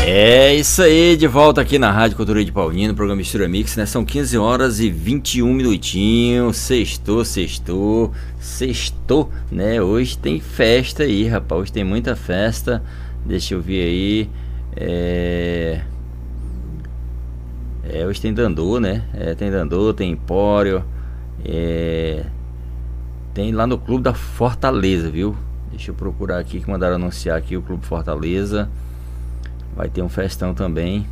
É isso aí, de volta aqui na Rádio Cultura de Paulino, programa Mistura Mix, né? São 15 horas e 21 minutinhos, sextou, né? Hoje tem festa aí, rapaz, hoje tem muita festa, deixa eu ver aí, hoje tem Dandô, né? Tem Dandô, tem Empório, tem lá no Clube da Fortaleza, viu? Deixa eu procurar aqui, que mandaram anunciar aqui o Clube Fortaleza. Vai ter um festão também.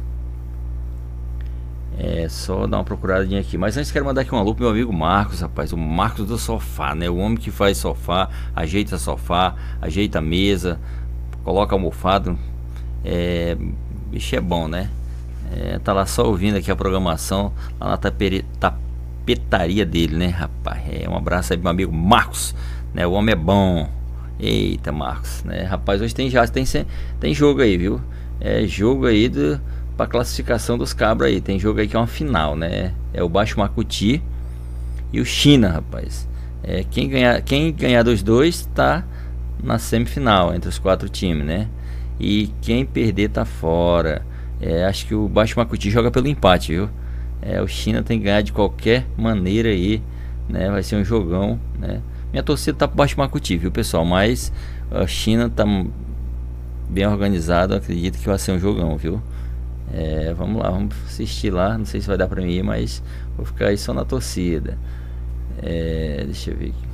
É só dar uma procuradinha aqui. Mas antes quero mandar aqui um alô pro meu amigo Marcos, rapaz. O Marcos do sofá, né? O homem que faz sofá, ajeita a mesa, coloca almofado. Bicho é bom, né? Tá lá só ouvindo aqui a programação lá na tapetaria dele, né, rapaz? Um abraço aí pro meu amigo Marcos, né? O homem é bom. Eita, Marcos, né? Rapaz, hoje tem jogo aí, viu? Jogo aí pra classificação dos cabras aí. Tem jogo aí que é uma final, né? É o Baixo Macuti e o China, rapaz. Quem ganhar dos dois tá na semifinal entre os 4 times, né? E quem perder tá fora. Acho que o Baixo Macuti joga pelo empate, viu? O China tem que ganhar de qualquer maneira aí, né? Vai ser um jogão, né? Minha torcida tá pro Baixo Macuti, viu, pessoal? Mas a China tá bem organizado, acredito que vai ser um jogão, viu? Vamos lá, vamos assistir lá. Não sei se vai dar pra mim ir, mas vou ficar aí só na torcida. Deixa eu ver aqui.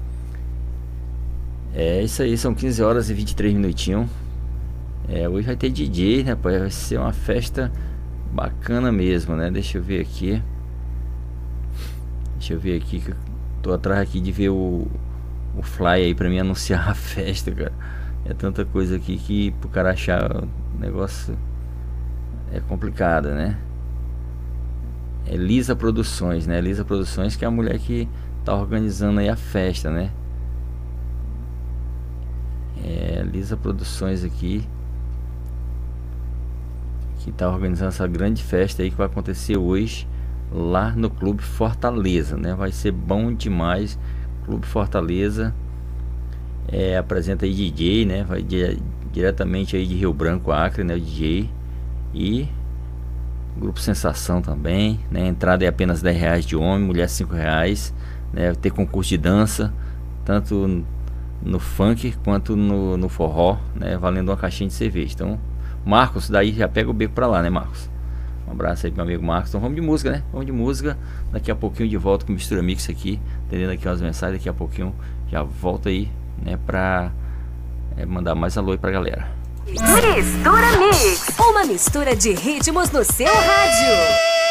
Isso aí, são 15 horas e 23 minutinhos. Hoje vai ter DJ, né? Vai ser uma festa bacana mesmo, né? Deixa eu ver aqui. Que eu tô atrás aqui de ver o fly aí pra mim anunciar a festa, cara. É tanta coisa aqui que pro cara achar o negócio é complicado, né? Lisa Produções, né? Lisa Produções, que é a mulher que tá organizando aí a festa, né? Lisa Produções aqui, que tá organizando essa grande festa aí que vai acontecer hoje lá no Clube Fortaleza, né? Vai ser bom demais. Clube Fortaleza apresenta aí DJ, né? Vai diretamente aí de Rio Branco, Acre, né? O DJ e Grupo Sensação também, né? Entrada é apenas R$10 de homem, mulher R$5, né? Vai ter concurso de dança, tanto no funk quanto no forró, né? Valendo uma caixinha de cerveja. Então, Marcos, daí já pega o beco pra lá, né, Marcos? Um abraço aí pro meu amigo Marcos. Então vamos de música, né? Vamos de música. Daqui a pouquinho de volta com Mistura Mix aqui, entendendo aqui umas mensagens. Daqui a pouquinho já volto aí, né? Pra mandar mais alô aí pra galera. Mistura Mix, uma mistura de ritmos no seu rádio.